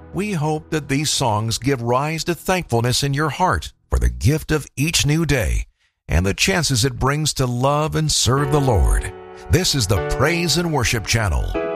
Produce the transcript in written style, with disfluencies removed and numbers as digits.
We hope that these songs give rise to thankfulness in your heart for the gift of each new day and the chances it brings to love and serve the Lord. This is the Praise and Worship Channel.